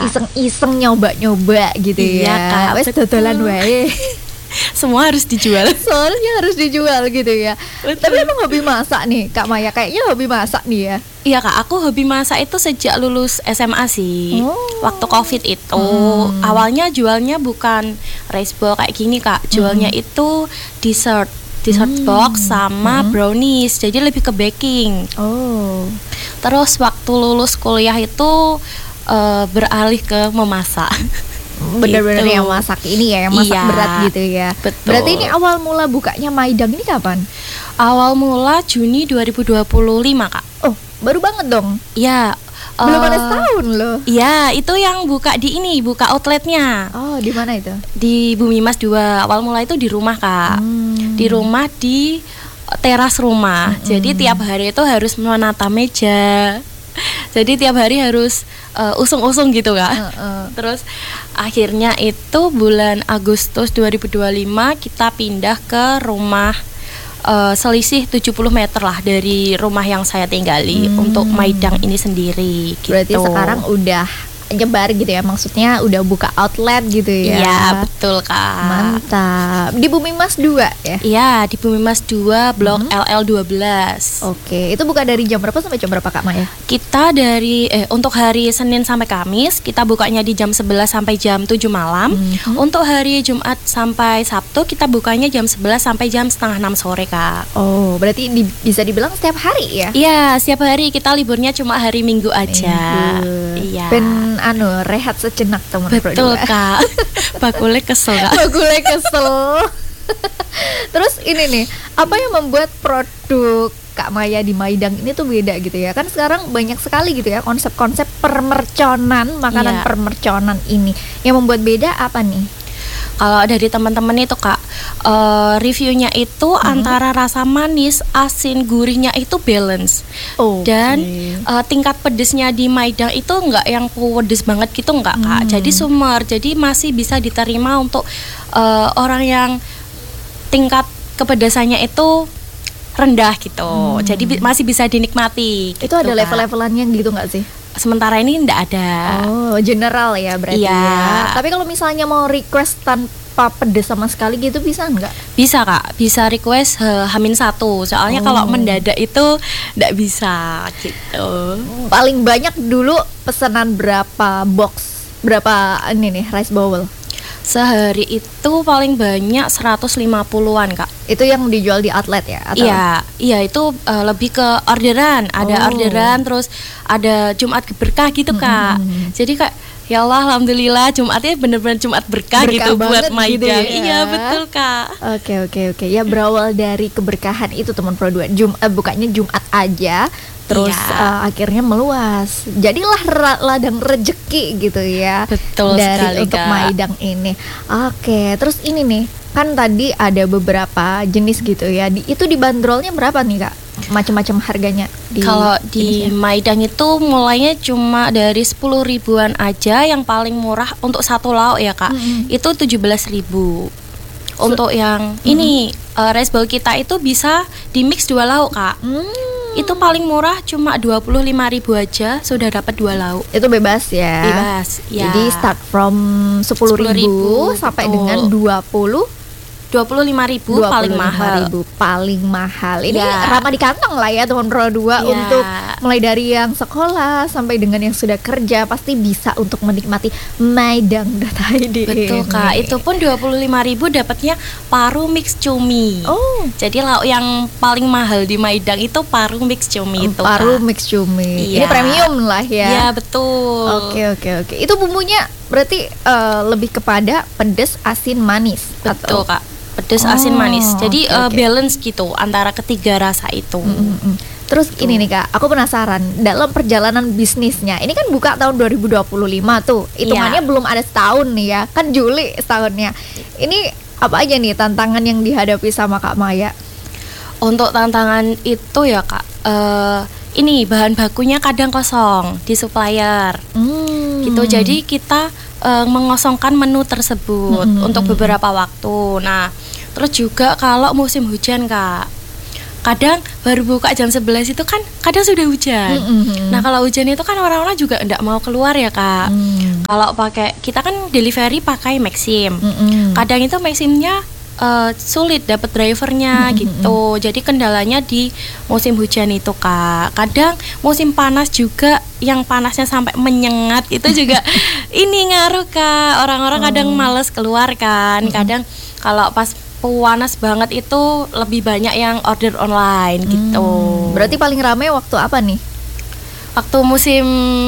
iseng-iseng nyoba-nyoba gitu Iya, ya. Kak, Wes betul. dodolan wae. Semua harus dijual. Soalnya harus dijual gitu ya. Betul. Tapi emang hobi masak nih Kak Maya, kayaknya hobi masak nih ya. Iya Kak, aku hobi masak itu sejak lulus SMA sih. Oh. Waktu COVID itu awalnya jualnya bukan rice bowl kayak gini Kak. Jualnya itu dessert box sama brownies. Jadi lebih ke baking. Oh. Terus waktu lulus kuliah itu beralih ke memasak. Bener-bener Gitu. yang masak ini ya, yang masak Iya, berat gitu ya. betul. Berarti ini awal mula bukanya Maidang ini kapan? Awal mula Juni 2025 Kak. Oh, baru banget dong. Iya. Belum ada setahun loh. Iya, itu yang buka buka outletnya. Oh, di mana itu? Di Bumi Mas 2. Awal mula itu di rumah Kak. Di rumah di teras rumah. Jadi tiap hari itu harus menata meja. Jadi tiap hari harus usung-usung gitu Kak. Terus akhirnya itu bulan Agustus 2025 kita pindah ke rumah selisih 70 meter lah dari rumah yang saya tinggali untuk Maidang ini sendiri gitu. Berarti sekarang udah nyebar gitu ya, maksudnya udah buka outlet gitu ya. Iya, betul Kak. Mantap. Di Bumi Mas 2 ya? Iya, di Bumi Mas 2 Blok LL12. Oke, itu buka dari jam berapa sampai jam berapa Kak Maya? Kita dari untuk hari Senin sampai Kamis kita bukanya di jam 11 sampai jam 7 malam. Untuk hari Jumat sampai Sabtu kita bukanya jam 11 sampai jam setengah 6 sore Kak. Oh, berarti bisa dibilang setiap hari ya? Iya, setiap hari. Kita liburnya cuma hari Minggu aja. Iya. Ben rehat sejenak teman Betul Kak. Bakule kesel Kak. Bakule kesel. Terus ini nih, apa yang membuat produk Kak Maya di Maidang ini tuh beda gitu ya? Kan sekarang banyak sekali gitu ya konsep-konsep permerconan, makanan Iya. permerconan ini. Yang membuat beda apa nih? Kalau dari teman-teman itu Kak, reviewnya itu antara rasa manis, asin, gurihnya itu balance. Dan tingkat pedesnya di Maidang itu enggak yang pedes banget gitu enggak Kak. Jadi sumber, jadi masih bisa diterima untuk orang yang tingkat kepedasannya itu rendah gitu. Jadi masih bisa dinikmati. Itu gitu, ada Kak. level-levelannya gitu nggak sih? Sementara ini enggak ada. Oh, general ya berarti Iya. ya. Tapi kalau misalnya mau request tanpa pedes sama sekali gitu bisa nggak? Bisa Kak, bisa request H-1. Soalnya kalau mendadak itu enggak bisa gitu. Paling banyak dulu pesanan berapa box? Berapa ini nih rice bowl? Sehari itu paling banyak 150-an Kak. Itu yang dijual di outlet ya? Atau? Iya itu lebih ke orderan. Ada orderan, terus ada Jumat berkah gitu Kak. Jadi Kak, ya Allah, alhamdulillah Jumatnya bener-bener Jumat berkah gitu buat Maidang. Gitu ya. Iya betul Kak. Oke. Ya berawal dari keberkahan itu teman Pro 2. Bukanya Jumat aja. Terus Iya. akhirnya meluas. Jadilah ladang rejeki gitu ya. Betul dari sekali, untuk Kak. Maidang ini. Oke, terus ini nih, kan tadi ada beberapa jenis gitu ya. Itu dibanderolnya berapa nih Kak? Macam-macam harganya Kalau di jenisnya? Maidang itu mulainya cuma dari 10 ribuan aja. Yang paling murah untuk satu lauk ya Kak, itu 17.000. Untuk yang ini rice bowl kita itu bisa di mix 2 lauk Kak. Itu paling murah cuma 25.000 aja sudah dapat 2 lauk. Itu bebas ya. Bebas, ya. Jadi start from 10.000 sampai betul. dengan 25.000 paling mahal. Paling mahal. Ini Ya. ramah di kantong lah ya teman Pro 2 Ya. untuk mulai dari yang sekolah sampai dengan yang sudah kerja pasti bisa untuk menikmati maidang.id. Betul Kak, itu pun 25.000 dapatnya paru mix cumi. Oh, Jadi lauk yang paling mahal di Maidang itu paru mix cumi itu paru Kak. mix cumi. Iya. Ini premium lah ya. Iya betul. Oke. Itu bumbunya berarti lebih kepada pedas, asin, manis. Betul atau? Kak, pedas asin manis. Jadi oke. balance gitu antara ketiga rasa itu. Terus ini nih Kak, aku penasaran dalam perjalanan bisnisnya. Ini kan buka tahun 2025 tuh. Hitungannya belum ada setahun nih ya. Kan Juli setahunnya. Ini apa aja nih tantangan yang dihadapi sama Kak Maya? Untuk tantangan itu ya Kak, ini bahan bakunya kadang kosong di supplier. Gitu. Jadi kita mengosongkan menu tersebut untuk beberapa waktu. Nah, terus juga kalau musim hujan Kak, kadang baru buka jam 11 itu kan kadang sudah hujan. Nah kalau hujan itu kan orang-orang juga enggak mau keluar ya Kak. Kalau pakai, kita kan delivery pakai Maxim. Kadang itu Maximnya sulit dapat drivernya gitu. Jadi kendalanya di musim hujan itu Kak. Kadang musim panas juga, yang panasnya sampai menyengat itu juga ini ngaruh Kak. Orang-orang kadang males keluar kan. Kadang kalau pas panas banget itu lebih banyak yang order online gitu. Berarti paling ramai waktu apa nih? Waktu musim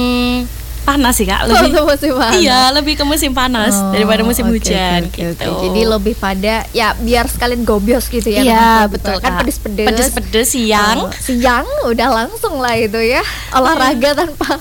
panas sih Kak, lebih. Waktu musim panas. Iya, lebih ke musim panas daripada musim hujan gitu. Jadi lebih pada ya biar sekalian gobios gitu ya. Iya, betul kan Kak. Pedes-pedes siang. Siang udah langsung lah itu ya. Olahraga tanpa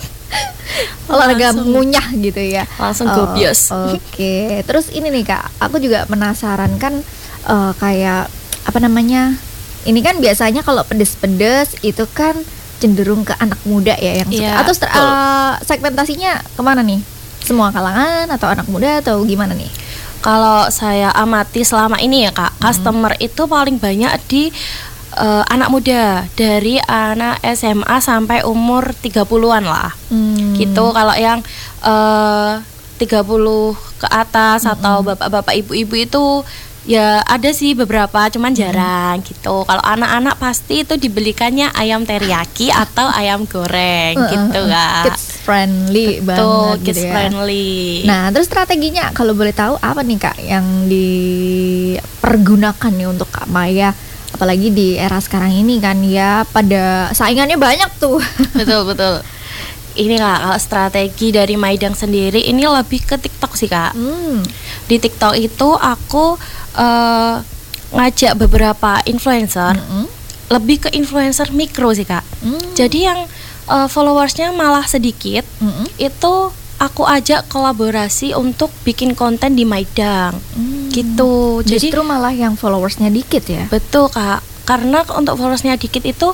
olahraga mengunyah gitu ya. Langsung gobios. Oke. Terus ini nih Kak, aku juga penasaran kan kayak apa namanya? Ini kan biasanya kalau pedes-pedes itu kan cenderung ke anak muda ya yang suka. Atau segmentasinya kemana nih? Semua kalangan atau anak muda atau gimana nih? Kalau saya amati selama ini ya Kak, customer itu paling banyak di anak muda, dari anak SMA sampai umur 30-an lah. Gitu. Kalau yang 30 ke atas atau bapak-bapak ibu-ibu itu ya ada sih beberapa, cuman jarang gitu. Kalau anak-anak pasti itu dibelikannya ayam teriyaki atau ayam goreng gitu Kak. Kids friendly banget kids gitu ya. friendly. Nah, terus strateginya kalau boleh tahu apa nih Kak yang dipergunakan nih untuk Kak Maya? Apalagi di era sekarang ini kan ya pada saingannya banyak tuh. Betul. Ini Kak, kalau strategi dari Maidang sendiri ini lebih ke TikTok sih Kak. Di TikTok itu aku ngajak beberapa influencer, lebih ke influencer mikro sih Kak. Jadi yang followersnya malah sedikit, itu aku ajak kolaborasi untuk bikin konten di Maidang. Gitu. Jadi justru malah yang followersnya dikit ya. Betul Kak, karena untuk followersnya dikit itu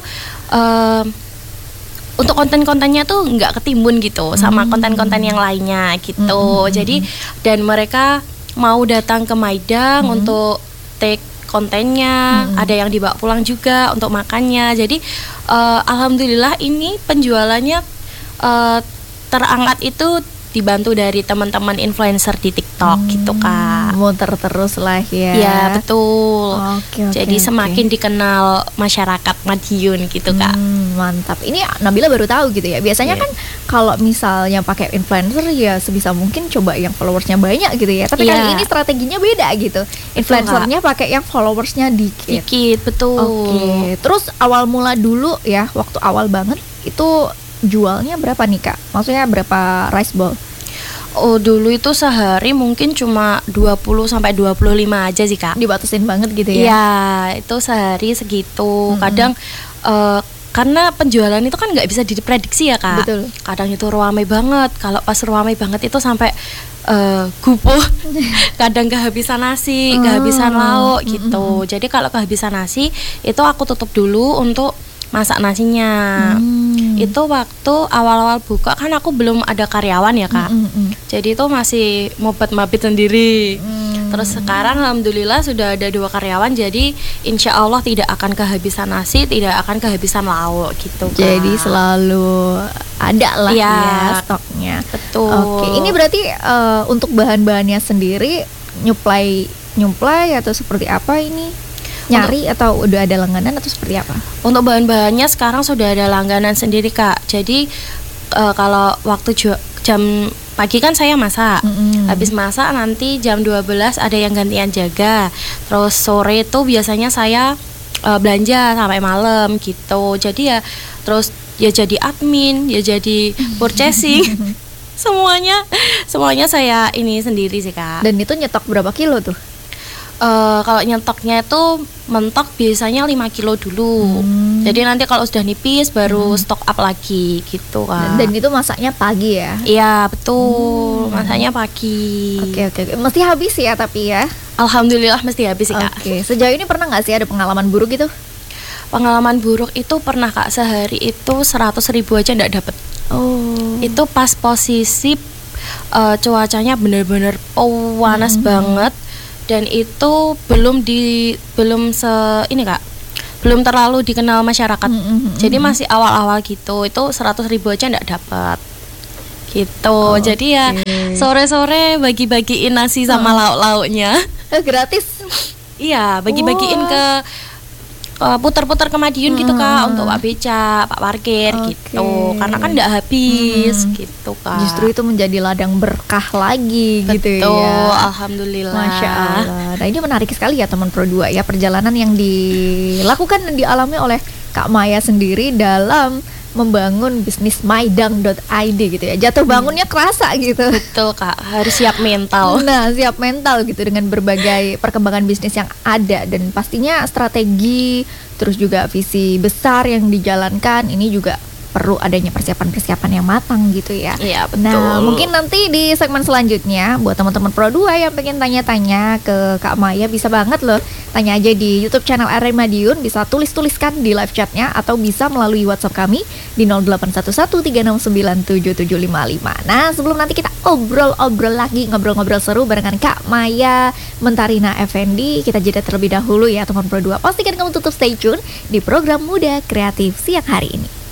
untuk konten-kontennya tuh nggak ketimbun gitu sama konten-konten yang lainnya gitu. Jadi dan mereka mau datang ke Maidang untuk take kontennya, ada yang dibawa pulang juga untuk makannya. Jadi alhamdulillah ini penjualannya terangkat itu dibantu dari teman-teman influencer di TikTok gitu Kak. Muter terus lah ya. Ya betul. Oke, jadi semakin dikenal masyarakat Madiun gitu Kak. Mantap. Ini Nabila baru tahu gitu ya. Biasanya kan kalau misalnya pakai influencer ya sebisa mungkin coba yang followersnya banyak gitu ya. Tapi kali ini strateginya beda gitu. Influencernya pakai yang followersnya dikit. Dikit, betul. Oke. Terus awal mula dulu ya, waktu awal banget itu jualnya berapa nih Kak? Maksudnya berapa rice ball? Oh, dulu itu sehari mungkin cuma 20 sampai 25 aja sih Kak. Dibatasin banget gitu ya? Iya, itu sehari segitu. Kadang karena penjualan itu kan nggak bisa diprediksi ya Kak. Betul. Kadang itu ramai banget. Kalau pas ramai banget itu sampai gupuh. Kadang kehabisan nasi, kehabisan lauk gitu. Jadi kalau kehabisan nasi itu aku tutup dulu untuk masak nasinya. Itu waktu awal-awal buka kan aku belum ada karyawan ya Kak. Jadi itu masih mabit sendiri. Terus sekarang alhamdulillah sudah ada 2 karyawan. Jadi insya Allah tidak akan kehabisan nasi, tidak akan kehabisan lauk gitu Kak. Jadi selalu ada lah ya stoknya. Betul. Oke, ini berarti untuk bahan-bahannya sendiri nyuplai atau seperti apa ini? Nyari atau udah ada langganan atau seperti apa? Untuk bahan-bahannya sekarang sudah ada langganan sendiri Kak. Jadi kalau waktu jam pagi kan saya masak. Habis masak nanti jam 12 ada yang gantian jaga. Terus sore itu biasanya saya belanja sampai malam gitu. Jadi ya terus ya jadi admin, ya jadi purchasing. semuanya saya ini sendiri sih Kak. Dan itu nyetok berapa kilo tuh? Kalau nyetoknya itu mentok biasanya 5 kilo dulu. Jadi nanti kalau sudah nipis baru stok up lagi gitu Kak. Dan itu masaknya pagi ya? Iya betul, masaknya pagi. Oke. Mesti habis ya tapi ya? Alhamdulillah mesti habis sih Kak. Oke, sejauh ini pernah nggak sih ada pengalaman buruk gitu? Pengalaman buruk itu pernah Kak, sehari itu 100.000 aja nggak dapet. Itu pas posisi cuacanya bener-bener panas banget. Dan itu belum belum terlalu dikenal masyarakat. Jadi masih awal-awal gitu. Itu 100.000 aja nggak dapat. Gitu. Jadi ya sore-sore bagi-bagiin nasi sama lauk-lauknya. Gratis. Iya, bagi-bagiin ke putar-putar ke Madiun gitu Kak, untuk Pak Beca, Pak Parkir gitu. Karena kan enggak habis gitu Kak. Justru itu menjadi ladang berkah lagi. Betul, gitu ya. Alhamdulillah. Masya Allah. Nah ini menarik sekali ya teman Pro 2 ya, perjalanan yang dilakukan dan dialami oleh Kak Maya sendiri dalam membangun bisnis maidang.id gitu ya. Jatuh bangunnya kerasa gitu. Betul Kak, harus siap mental. Nah, siap mental gitu dengan berbagai perkembangan bisnis yang ada, dan pastinya strategi terus juga visi besar yang dijalankan ini juga perlu adanya persiapan-persiapan yang matang gitu ya. Iya, betul. Nah, mungkin nanti di segmen selanjutnya buat teman-teman Pro 2 yang pengen tanya-tanya ke Kak Maya, bisa banget loh tanya aja di YouTube channel RRI Madiun, bisa tulis-tuliskan di live chatnya atau bisa melalui WhatsApp kami di 081136977755. Nah, sebelum nanti kita obrol-obrol lagi, ngobrol-ngobrol seru barengan Kak Maya Mentarina Effendi, kita jeda terlebih dahulu ya teman Pro 2. Pastikan kamu tutup stay tune di program Muda Kreatif siang hari ini.